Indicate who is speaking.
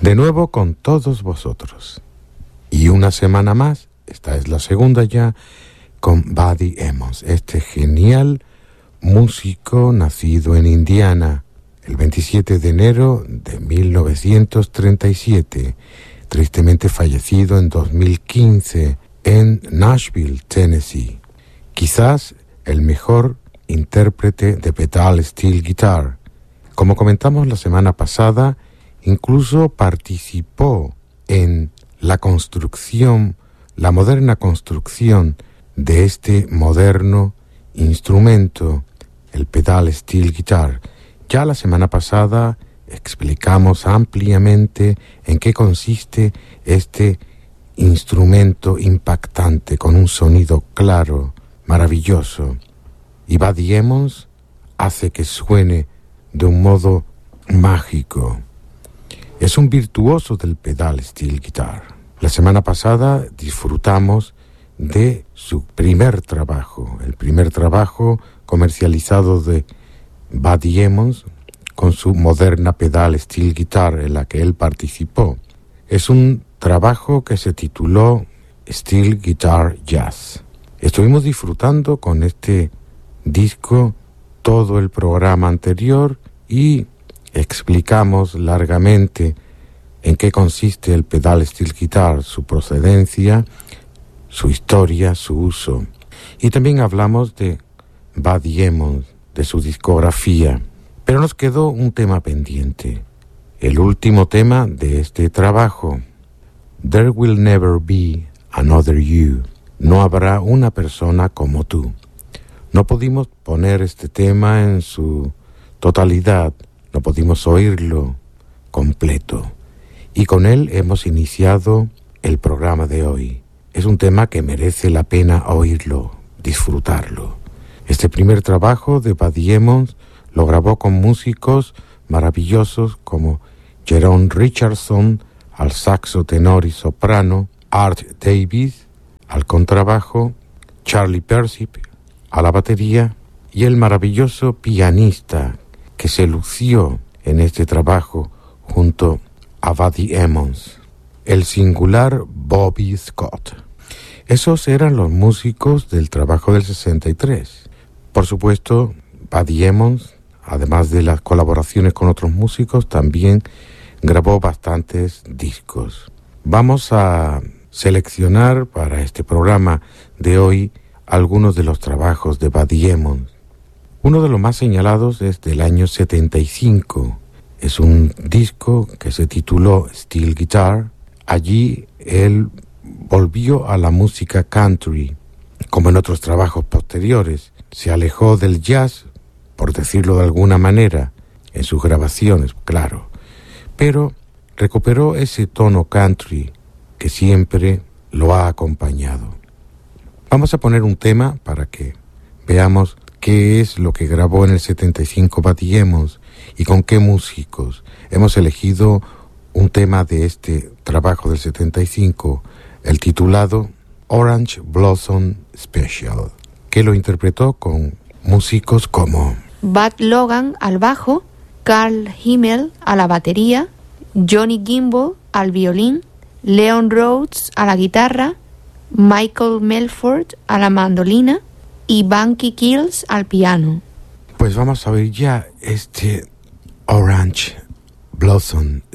Speaker 1: De nuevo con todos vosotros. Y una semana más, esta es la segunda ya, con Buddy Emmons, este genial músico nacido en Indiana el 27 de enero de 1937, tristemente fallecido en 2015 en Nashville, Tennessee. Quizás el mejor intérprete de pedal steel guitar. Como comentamos la semana pasada, incluso participó en la construcción, la moderna construcción de este moderno instrumento, el pedal steel guitar. Ya la semana pasada explicamos ampliamente en qué consiste este instrumento impactante con un sonido claro, maravilloso. Y Buddy Emmons hace que suene de un modo mágico. Es un virtuoso del pedal steel guitar. La semana pasada disfrutamos de su primer trabajo, el primer trabajo comercializado de Buddy Emmons con su moderna pedal steel guitar en la que él participó. Es un trabajo que se tituló Steel Guitar Jazz. Estuvimos disfrutando con este disco todo el programa anterior y explicamos largamente en qué consiste el pedal steel guitar, su procedencia, su historia, su uso. Y también hablamos de Buddy Emmons, de su discografía. Pero nos quedó un tema pendiente, el último tema de este trabajo. There will never be another you. No habrá una persona como tú. No pudimos poner este tema en su totalidad, no pudimos oírlo completo. Y con él hemos iniciado el programa de hoy. Es un tema que merece la pena oírlo, disfrutarlo. Este primer trabajo de Buddy Emmons lo grabó con músicos maravillosos como Jerome Richardson al saxo tenor y soprano, Art Davis al contrabajo, Charlie Persip a la batería y el maravilloso pianista que se lució en este trabajo junto a Buddy Emmons, el singular Bobby Scott. Esos eran los músicos del trabajo del 63. Por supuesto, Buddy Emmons, además de las colaboraciones con otros músicos, también grabó bastantes discos. Vamos a seleccionar para este programa de hoy algunos de los trabajos de Buddy Emmons. Uno de los más señalados es del año 75. Es un disco que se tituló Steel Guitar. Allí él volvió a la música country, como en otros trabajos posteriores. Se alejó del jazz, por decirlo de alguna manera, en sus grabaciones, claro, pero recuperó ese tono country que siempre lo ha acompañado. Vamos a poner un tema para que veamos qué es lo que grabó en el 75 Buddy Emmons y con qué músicos. Hemos elegido un tema de este trabajo del 75, el titulado Orange Blossom Special, que lo interpretó con músicos como
Speaker 2: Bud Logan al bajo, Carl Himmel a la batería, Johnny Gimbel al violín, Leon Rhodes a la guitarra, Michael Melford a la mandolina y Bunky Kills al piano.
Speaker 1: Pues vamos a ver ya este Orange Blossom